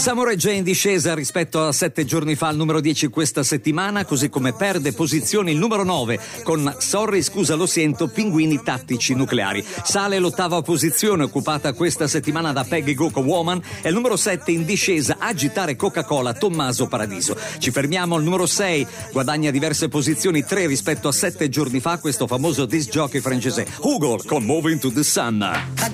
Samurai J in discesa rispetto a 7 giorni fa al numero 10 questa settimana, così come perde posizione il numero 9 con Sorry scusa lo sento, Pinguini tattici nucleari. Sale l'ottava posizione occupata questa settimana da Peggy Go Woman e il numero 7 in discesa Agitare Coca-Cola, Tommaso Paradiso. Ci fermiamo al numero 6, guadagna diverse posizioni, 3 rispetto a 7 giorni fa questo famoso disc jockey francese Hugo con Moving to the Sun.